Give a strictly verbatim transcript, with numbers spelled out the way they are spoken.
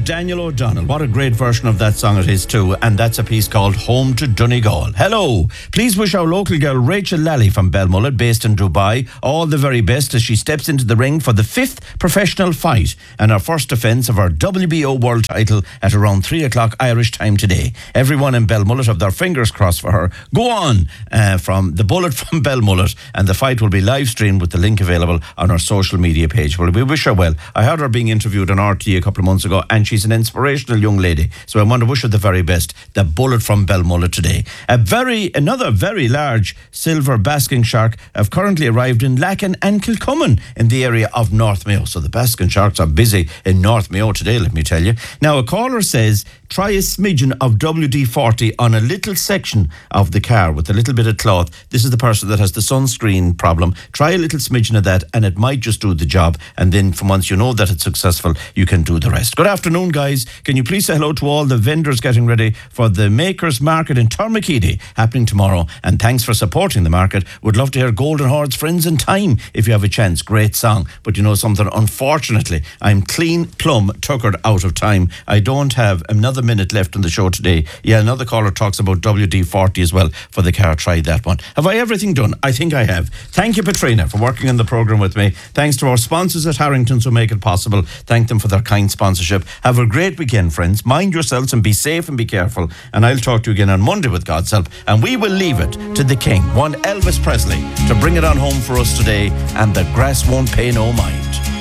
Daniel O'Donnell. What a great version of that song it is too. And that's a piece called Home to Donegal. Hello. Please wish our local girl Rachel Lally from Belmullet, based in Dubai, all the very best as she steps into the ring for the fifth professional fight and her first defence of her W B O world title at around three o'clock Irish time today. Everyone in Belmullet have their fingers crossed for her. Go on uh, from the Bullet from Belmullet, and the fight will be live streamed with the link available on our social media page. Well, we wish her well. I heard her being interviewed on R T a couple of months ago, and she's an inspirational young lady. So I want to wish her the very best. The Bullet from Belmullet today. A very, another very large silver basking shark have currently arrived in Lacken and Kilcummin in the area of North Mayo. So the basking sharks are busy in North Mayo today, let me tell you. Now, a caller says, try a smidgen of W D forty on a little section of the car with a little bit of cloth. This is the person that has the sunscreen problem. Try a little smidgen of that and it might just do the job. And then from once you know that it's successful, you can do the rest. Good afternoon, guys. Can you please say hello to all the vendors getting ready for the Makers Market in Turmakeedy happening tomorrow? And thanks for supporting the market. Would love to hear Golden Horde's Friends in Time if you have a chance. Great song. But you know something? Unfortunately, I'm clean plumb tuckered out of time. I don't have another minute left in the show today. Yeah, another caller talks about W D forty as well for the car. Try that one. Have I everything done? I think I have. Thank you, Petrina, for working on the programme with me. Thanks to our sponsors at Harrington's who make it possible. Thank them for their kind sponsorship. Have a great weekend, friends. Mind yourselves and be safe and be careful. And I'll talk to you again on Monday with God's help. And we will leave it to the king, one Elvis Presley, to bring it on home for us today. And the grass won't pay no mind.